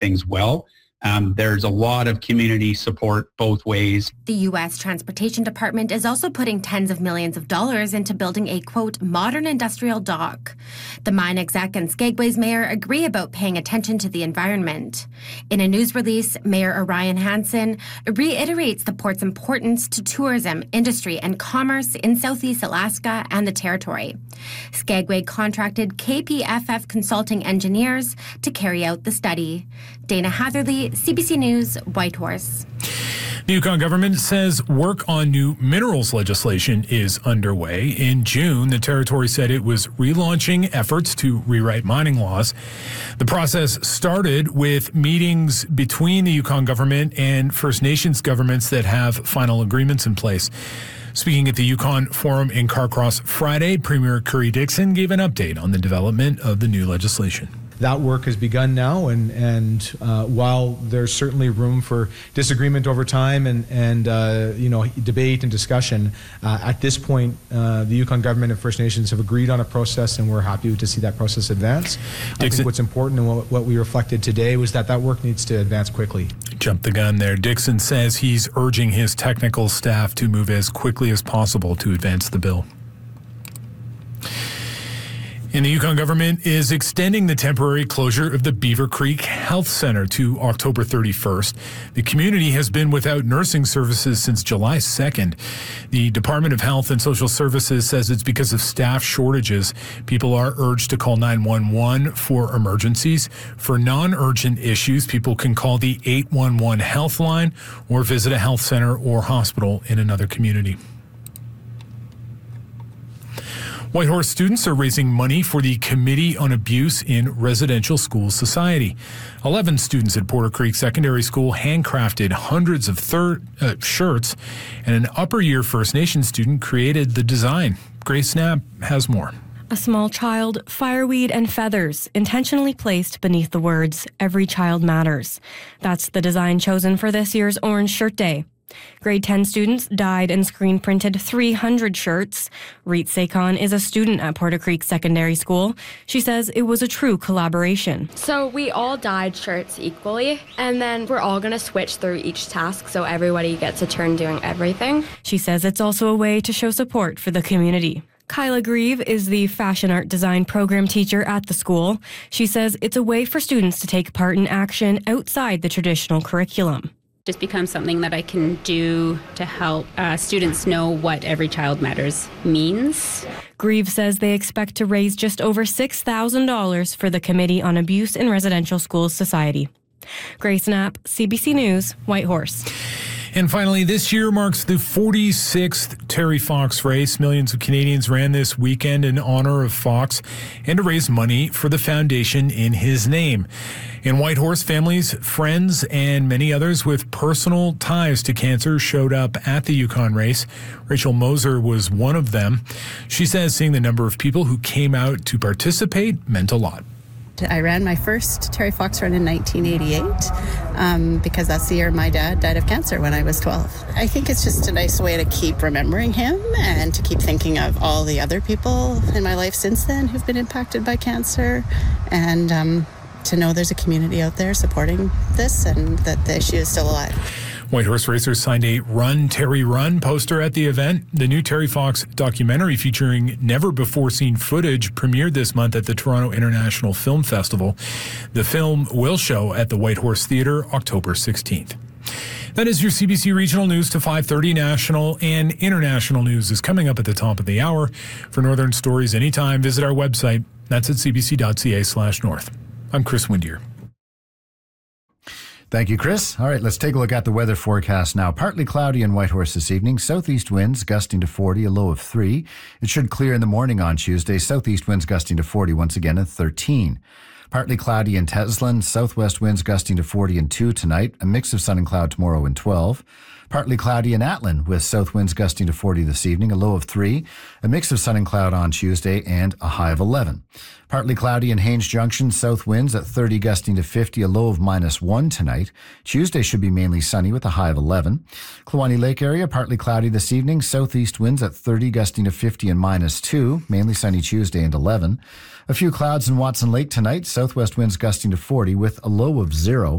things well. There's a lot of community support both ways. The U.S. Transportation Department is also putting tens of millions of dollars into building a, quote, modern industrial dock. The mine exec and Skagway's mayor agree about paying attention to the environment. In a news release, Mayor Orion Hansen reiterates the port's importance to tourism, industry, and commerce in Southeast Alaska and the territory. Skagway contracted KPFF Consulting Engineers to carry out the study. Dana Hatherley, CBC News, Whitehorse. The Yukon government says work on new minerals legislation is underway. In June, the territory said it was relaunching efforts to rewrite mining laws. The process started with meetings between the Yukon government and First Nations governments that have final agreements in place. Speaking at the Yukon Forum in Carcross Friday, Premier Currie Dixon gave an update on the development of the new legislation. That work has begun now, and while there's certainly room for disagreement over time and debate and discussion, at this point, the Yukon government and First Nations have agreed on a process, and we're happy to see that process advance. I think what's important and what we reflected today was that work needs to advance quickly. Jump the gun there. Dixon says he's urging his technical staff to move as quickly as possible to advance the bill. And the Yukon government is extending the temporary closure of the Beaver Creek Health Center to October 31st. The community has been without nursing services since July 2nd. The Department of Health and Social Services says it's because of staff shortages. People are urged to call 911 for emergencies. For non-urgent issues, people can call the 811 health line or visit a health center or hospital in another community. Whitehorse students are raising money for the Committee on Abuse in Residential School Society. 11 students at Porter Creek Secondary School handcrafted hundreds of shirts, and an upper year First Nation student created the design. Grace Knapp has more. A small child, fireweed, and feathers intentionally placed beneath the words, "Every Child Matters." That's the design chosen for this year's Orange Shirt Day. Grade 10 students dyed and screen printed 300 shirts. Reet Sakon is a student at Porter Creek Secondary School. She says it was a true collaboration. So we all dyed shirts equally, and then we're all going to switch through each task so everybody gets a turn doing everything. She says it's also a way to show support for the community. Kyla Grieve is the fashion art design program teacher at the school. She says it's a way for students to take part in action outside the traditional curriculum. Just becomes something that I can do to help students know what Every Child Matters means. Grieve says they expect to raise just over $6,000 for the Committee on Abuse in Residential Schools Society. Grace Knapp, CBC News, Whitehorse. And finally, this year marks the 46th Terry Fox race. Millions of Canadians ran this weekend in honor of Fox and to raise money for the foundation in his name. In Whitehorse, families, friends, and many others with personal ties to cancer showed up at the Yukon race. Rachel Moser was one of them. She says seeing the number of people who came out to participate meant a lot. I ran my first Terry Fox run in 1988 because that's the year my dad died of cancer when I was 12. I think it's just a nice way to keep remembering him and to keep thinking of all the other people in my life since then who've been impacted by cancer, and to know there's a community out there supporting this and that the issue is still alive. Whitehorse racers signed a Run, Terry, Run poster at the event. The new Terry Fox documentary featuring never-before-seen footage premiered this month at the Toronto International Film Festival. The film will show at the Whitehorse Theatre October 16th. That is your CBC Regional News to 5:30. National and international news is coming up at the top of the hour. For Northern stories anytime, visit our website. That's at cbc.ca/north. I'm Chris Windier. Thank you, Chris. All right, let's take a look at the weather forecast now. Partly cloudy in Whitehorse this evening. Southeast winds gusting to 40, a low of 3. It should clear in the morning on Tuesday. Southeast winds gusting to 40 once again at 13. Partly cloudy in Teslin. Southwest winds gusting to 40 and 2 tonight. A mix of sun and cloud tomorrow and 12. Partly cloudy in Atlin with south winds gusting to 40 this evening, a low of 3. A mix of sun and cloud on Tuesday and a high of 11. Partly cloudy in Haines Junction, south winds at 30 gusting to 50, a low of -1 tonight. Tuesday should be mainly sunny with a high of 11. Kluwani Lake area, partly cloudy this evening. Southeast winds at 30 gusting to 50 and -2, mainly sunny Tuesday and 11. A few clouds in Watson Lake tonight. Southwest winds gusting to 40 with a low of 0.